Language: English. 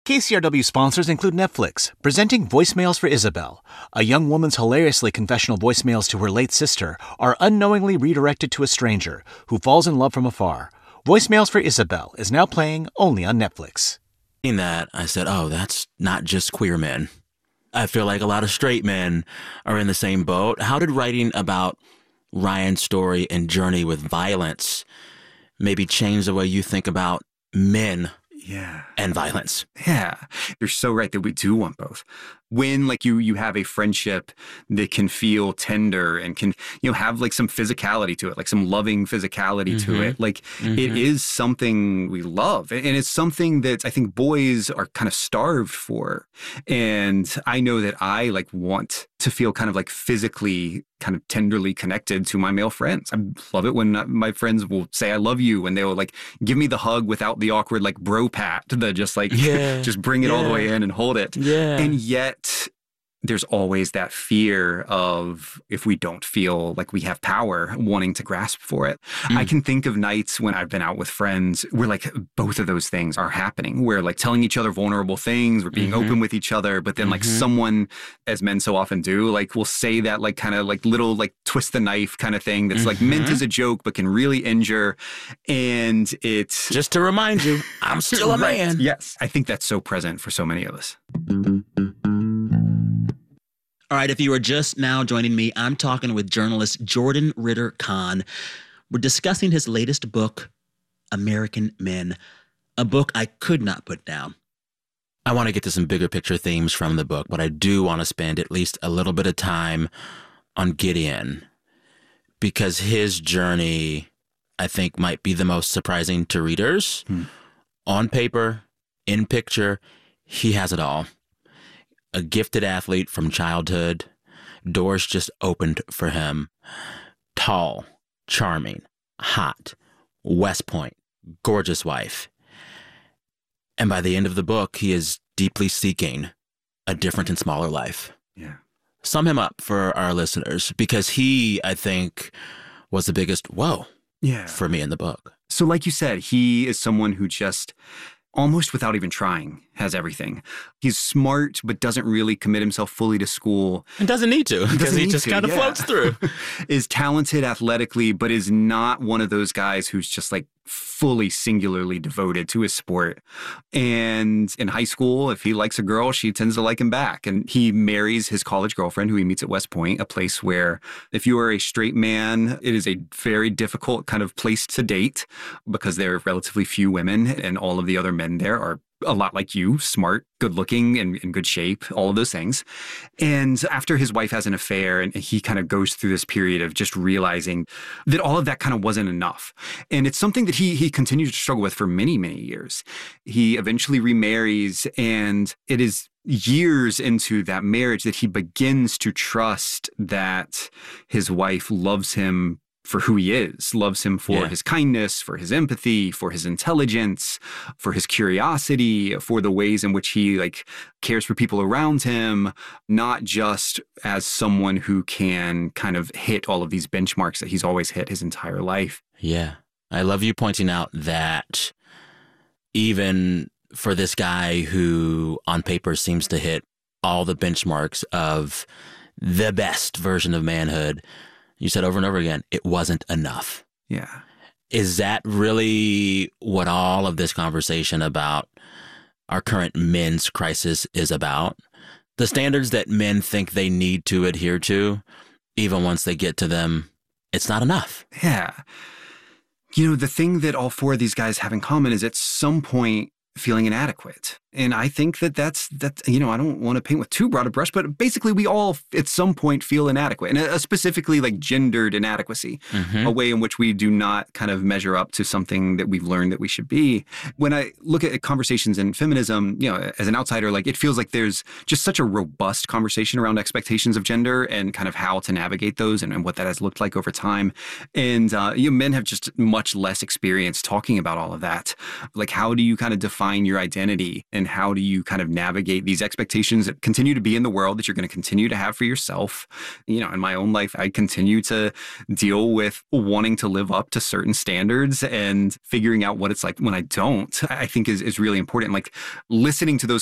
KCRW sponsors include Netflix, presenting Voicemails for Isabel. A young woman's hilariously confessional voicemails to her late sister are unknowingly redirected to a stranger who falls in love from afar. Voicemails for Isabel is now playing only on Netflix. In that, I said, oh, that's not just queer men. I feel like a lot of straight men are in the same boat. How did writing about Ryan's story and journey with violence maybe change the way you think about men and violence? Yeah, you're so right that we do want both. When like you have a friendship that can feel tender and can, have like some physicality to it, like some loving physicality to it, like it is something we love. And it's something that I think boys are kind of starved for. And I know that I like want to feel kind of like physically kind of tenderly connected to my male friends. I love it when my friends will say I love you and they'll like give me the hug without the awkward like bro pat, the just like just bring it all the way in and hold it. Yeah. And yet there's always that fear of if we don't feel like we have power, wanting to grasp for it. I can think of nights when I've been out with friends where like both of those things are happening. We're like telling each other vulnerable things, we're being open with each other, but then like someone, as men so often do, like will say that like kind of like little like twist the knife kind of thing that's like meant as a joke but can really injure. And it's just to remind you, I'm still a man. Yes. I think that's so present for so many of us. All right, if you are just now joining me, I'm talking with journalist Jordan Ritter Conn. We're discussing his latest book, American Men, a book I could not put down. I want to get to some bigger picture themes from the book, but I do want to spend at least a little bit of time on Gideon, because his journey, I think, might be the most surprising to readers. On paper, in picture, he has it all. A gifted athlete from childhood, doors just opened for him. Tall, charming, hot, West Point, gorgeous wife. And by the end of the book, he is deeply seeking a different and smaller life. Yeah. Sum him up for our listeners, because he, I think, was the biggest whoa for me in the book. So like you said, he is someone who just almost without even trying, has everything. He's smart, but doesn't really commit himself fully to school. And doesn't need to, because he just kind of floats through. Is talented athletically, but is not one of those guys who's just like fully singularly devoted to his sport. And in high school, if he likes a girl, she tends to like him back. And he marries his college girlfriend, who he meets at West Point, a place where if you are a straight man, it is a very difficult kind of place to date because there are relatively few women and all of the other men there are a lot like you, smart, good looking, and in good shape, all of those things. And after his wife has an affair, and he kind of goes through this period of just realizing that all of that kind of wasn't enough. And it's something that he continued to struggle with for many, many years. He eventually remarries, and it is years into that marriage that he begins to trust that his wife loves him for who he is, loves him for his kindness, for his empathy, for his intelligence, for his curiosity, for the ways in which he like cares for people around him, not just as someone who can kind of hit all of these benchmarks that he's always hit his entire life. Yeah. I love you pointing out that even for this guy who on paper seems to hit all the benchmarks of the best version of manhood, you said over and over again, it wasn't enough. Yeah. Is that really what all of this conversation about our current men's crisis is about? The standards that men think they need to adhere to, even once they get to them, it's not enough. Yeah. You know, the thing that all four of these guys have in common is at some point feeling inadequate. And I think that's, I don't want to paint with too broad a brush, but basically we all at some point feel inadequate, and specifically like gendered inadequacy, a way in which we do not kind of measure up to something that we've learned that we should be. When I look at conversations in feminism, as an outsider, like it feels like there's just such a robust conversation around expectations of gender and kind of how to navigate those and what that has looked like over time. And men have just much less experience talking about all of that. Like, how do you kind of define find your identity and how do you kind of navigate these expectations that continue to be in the world that you're going to continue to have for yourself. You know, in my own life, I continue to deal with wanting to live up to certain standards and figuring out what it's like when I don't, I think is really important. Like listening to those